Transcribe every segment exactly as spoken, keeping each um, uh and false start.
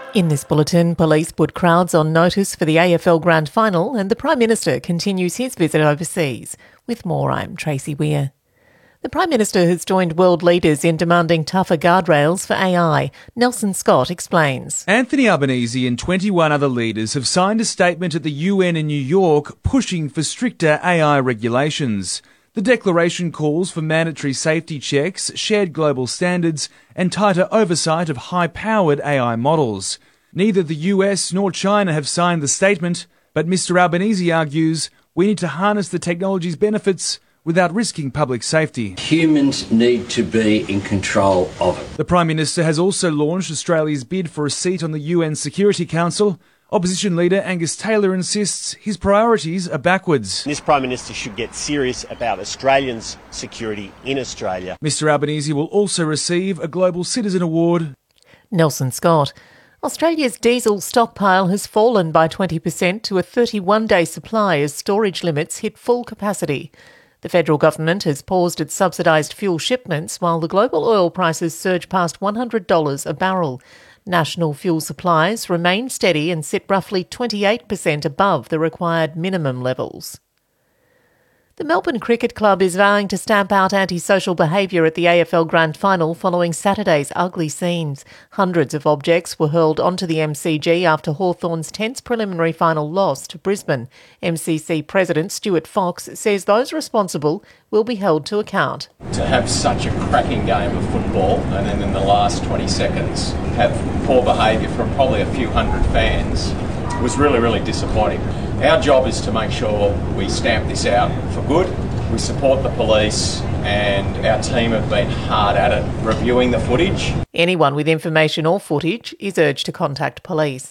In this bulletin, police put crowds on notice for the A F L Grand Final and the Prime Minister continues his visit overseas. With more, I'm Tracy Weir. The Prime Minister has joined world leaders in demanding tougher guardrails for A I. Nelson Scott explains. Anthony Albanese and twenty-one other leaders have signed a statement at the U N in New York pushing for stricter A I regulations. The declaration calls for mandatory safety checks, shared global standards and tighter oversight of high-powered A I models. Neither the U S nor China have signed the statement, but Mr Albanese argues we need to harness the technology's benefits without risking public safety. Humans need to be in control of it. The Prime Minister has also launched Australia's bid for a seat on the U N Security Council. Opposition leader Angus Taylor insists his priorities are backwards. This Prime Minister should get serious about Australians' security in Australia. Mr Albanese will also receive a Global Citizen Award. Nelson Scott. Australia's diesel stockpile has fallen by twenty percent to a thirty-one day supply as storage limits hit full capacity. The federal government has paused its subsidised fuel shipments while the global oil prices surge past one hundred dollars a barrel. National fuel supplies remain steady and sit roughly twenty-eight percent above the required minimum levels. The Melbourne Cricket Club is vowing to stamp out antisocial behaviour at the A F L Grand Final following Saturday's ugly scenes. Hundreds of objects were hurled onto the M C G after Hawthorn's tense preliminary final loss to Brisbane. M C C President Stuart Fox says those responsible will be held to account. To have such a cracking game of football and then in the last twenty seconds have poor behaviour from probably a few hundred fans was really, really disappointing. Our job is to make sure we stamp this out for good. We support the police and our team have been hard at it reviewing the footage. Anyone with information or footage is urged to contact police.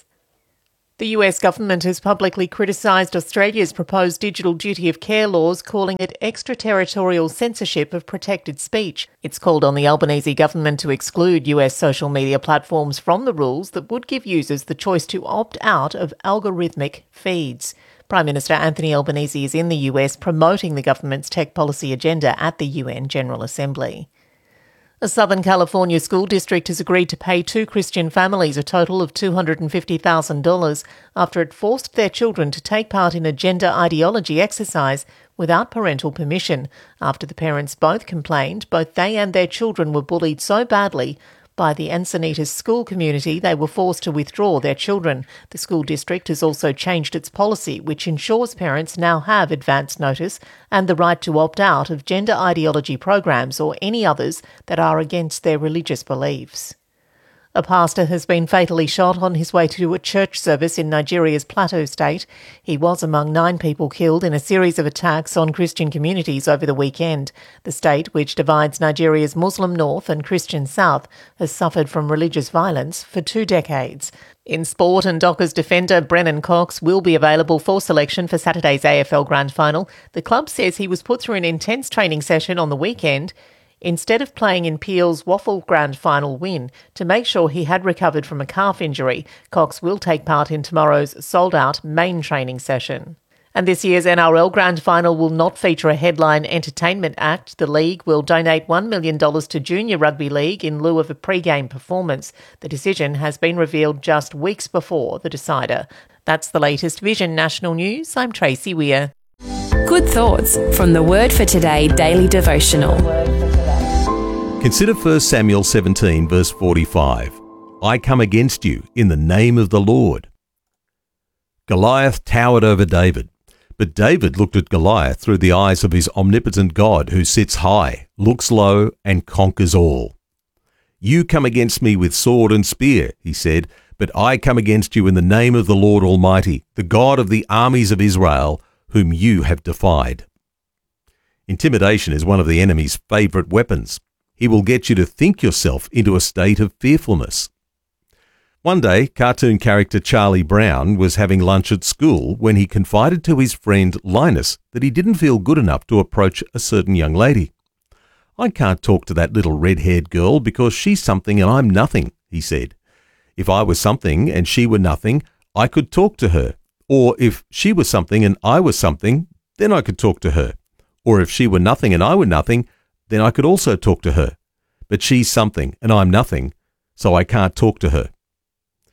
The U S government has publicly criticised Australia's proposed digital duty of care laws, calling it extraterritorial censorship of protected speech. It's called on the Albanese government to exclude U S social media platforms from the rules that would give users the choice to opt out of algorithmic feeds. Prime Minister Anthony Albanese is in the U S promoting the government's tech policy agenda at the U N General Assembly. A Southern California school district has agreed to pay two Christian families a total of two hundred fifty thousand dollars after it forced their children to take part in a gender ideology exercise without parental permission. After the parents both complained, both they and their children were bullied so badly by the Encinitas school community, they were forced to withdraw their children. The school district has also changed its policy, which ensures parents now have advance notice and the right to opt out of gender ideology programs or any others that are against their religious beliefs. A pastor has been fatally shot on his way to a church service in Nigeria's Plateau state. He was among nine people killed in a series of attacks on Christian communities over the weekend. The state, which divides Nigeria's Muslim north and Christian south, has suffered from religious violence for two decades. In sport, and Dockers defender Brennan Cox will be available for selection for Saturday's A F L Grand Final. The club says he was put through an intense training session on the weekend instead of playing in Peel's Waffle Grand Final win. To make sure he had recovered from a calf injury, Cox will take part in tomorrow's sold-out main training session. And this year's N R L Grand Final will not feature a headline entertainment act. The league will donate one million dollars to Junior Rugby League in lieu of a pre-game performance. The decision has been revealed just weeks before the decider. That's the latest Vision National News. I'm Tracy Weir. Good thoughts from the Word for Today daily devotional. Consider First Samuel seventeen, verse forty-five. I come against you in the name of the Lord. Goliath towered over David, but David looked at Goliath through the eyes of his omnipotent God who sits high, looks low, and conquers all. You come against me with sword and spear, he said, but I come against you in the name of the Lord Almighty, the God of the armies of Israel, whom you have defied. Intimidation is one of the enemy's favourite weapons. He will get you to think yourself into a state of fearfulness. One day, cartoon character Charlie Brown was having lunch at school when he confided to his friend Linus that he didn't feel good enough to approach a certain young lady. I can't talk to that little red-haired girl because she's something and I'm nothing, he said. If I was something and she were nothing, I could talk to her. Or if she was something and I was something, then I could talk to her. Or if she were nothing and I were nothing, then I could also talk to her. But she's something and I'm nothing, so I can't talk to her.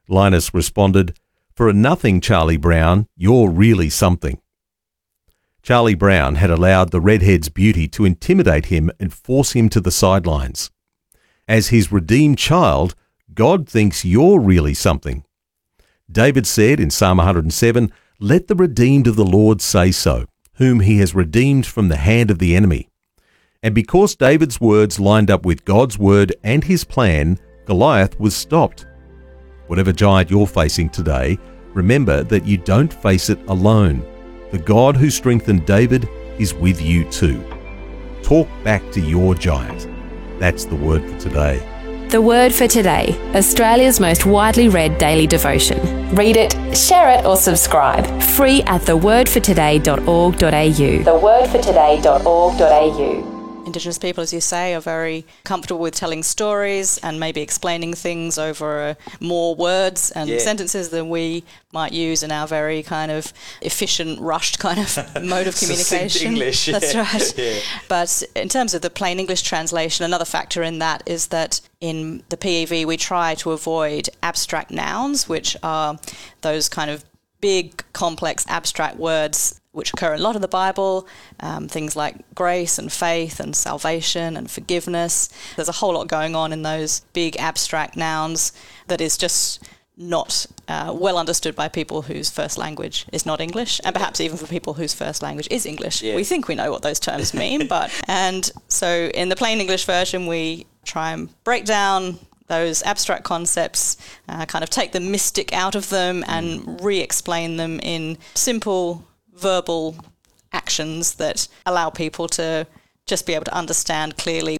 Linus responded, "For a nothing, Charlie Brown, you're really something." Charlie Brown had allowed the redhead's beauty to intimidate him and force him to the sidelines. As his redeemed child, God thinks you're really something. David said in Psalm one hundred seven, "Let the redeemed of the Lord say so, whom he has redeemed from the hand of the enemy." And because David's words lined up with God's word and his plan, Goliath was stopped. Whatever giant you're facing today, remember that you don't face it alone. The God who strengthened David is with you too. Talk back to your giant. That's the word for today. The Word for Today, Australia's most widely read daily devotion. Read it, share it or subscribe. Free at the word for today dot org dot a u. the word for today dot org dot a u. Indigenous people, as you say, are very comfortable with telling stories and maybe explaining things over uh, more words and yeah. sentences than we might use in our very kind of efficient, rushed kind of mode of communication. English, yeah. That's right. Yeah. But in terms of the plain English translation, another factor in that is that in the P E V we try to avoid abstract nouns, which are those kind of big, complex, abstract words which occur in a lot of the Bible, um, things like grace and faith and salvation and forgiveness. There's a whole lot going on in those big abstract nouns that is just not uh, well understood by people whose first language is not English, and perhaps even for people whose first language is English. Yeah. We think we know what those terms mean, but and so in the plain English version we try and break down those abstract concepts, uh, kind of take the mystic out of them and re-explain them in simple verbal actions that allow people to just be able to understand clearly